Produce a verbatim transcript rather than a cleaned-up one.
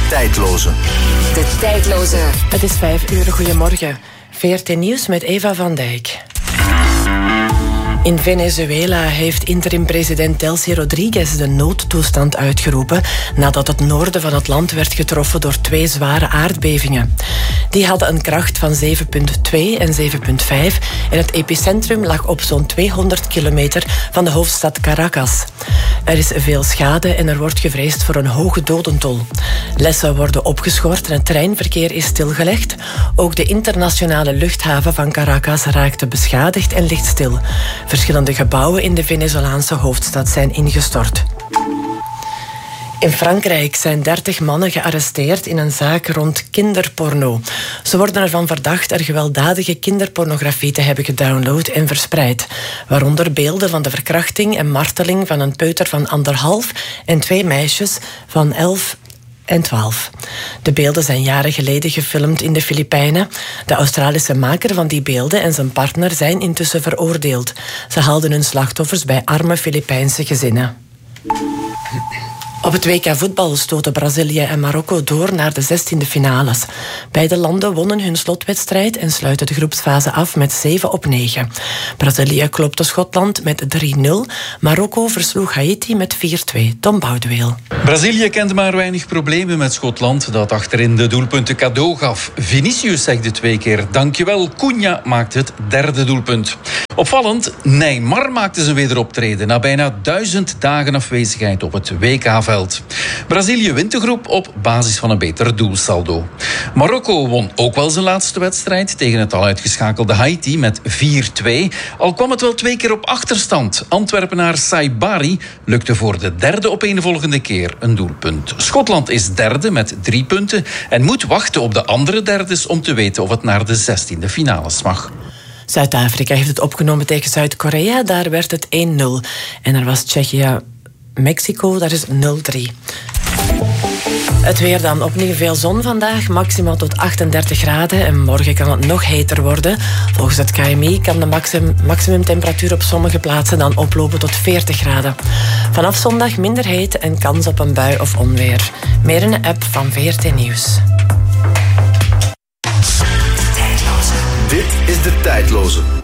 tijdloze. De tijdloze. Het is vijf uur. Goedemorgen. V R T Nieuws met Eva van Dijk. In Venezuela heeft interim-president Delcy Rodriguez de noodtoestand uitgeroepen nadat het noorden van het land werd getroffen door twee zware aardbevingen. Die hadden een kracht van zeven komma twee en zeven komma vijf en het epicentrum lag op zo'n tweehonderd kilometer van de hoofdstad Caracas. Er is veel schade en er wordt gevreesd voor een hoge dodentol. Lessen worden opgeschort en het treinverkeer is stilgelegd. Ook de internationale luchthaven van Caracas raakte beschadigd en ligt stil. Verschillende gebouwen in de Venezolaanse hoofdstad zijn ingestort. In Frankrijk zijn dertig mannen gearresteerd in een zaak rond kinderporno. Ze worden ervan verdacht er gewelddadige kinderpornografie te hebben gedownload en verspreid. Waaronder beelden van de verkrachting en marteling van een peuter van anderhalf en twee meisjes van elf en twaalf. De beelden zijn jaren geleden gefilmd in de Filipijnen. De Australische maker van die beelden en zijn partner zijn intussen veroordeeld. Ze haalden hun slachtoffers bij arme Filipijnse gezinnen. Op het W K voetbal stoten Brazilië en Marokko door naar de zestiende finales. Beide landen wonnen hun slotwedstrijd en sluiten de groepsfase af met zeven op negen. Brazilië klopte Schotland met drie nul. Marokko versloeg Haiti met vier twee. Tom Boudeweel. Brazilië kende maar weinig problemen met Schotland, dat achterin de doelpunten cadeau gaf. Vinicius zegde twee keer dankjewel. Cunha maakte het derde doelpunt. Opvallend, Neymar maakte zijn wederoptreden na bijna duizend dagen afwezigheid op het W K-veld. Brazilië wint de groep op basis van een beter doelsaldo. Marokko won ook wel zijn laatste wedstrijd tegen het al uitgeschakelde Haiti met vier twee. Al kwam het wel twee keer op achterstand. Antwerpenaar Saibari lukte voor de derde opeenvolgende keer een doelpunt. Schotland is derde met drie punten en moet wachten op de andere derdes om te weten of het naar de zestiende finales mag. Zuid-Afrika heeft het opgenomen tegen Zuid-Korea. Daar werd het één nul. En er was Tsjechië-Mexico, daar is nul drie. Het weer dan. Opnieuw veel zon vandaag. Maximaal tot achtendertig graden. En morgen kan het nog heter worden. Volgens het K M I kan de maximum, maximumtemperatuur op sommige plaatsen dan oplopen tot veertig graden. Vanaf zondag minder heet en kans op een bui of onweer. Meer in de app van V R T Nieuws. Dit is de tijdloze.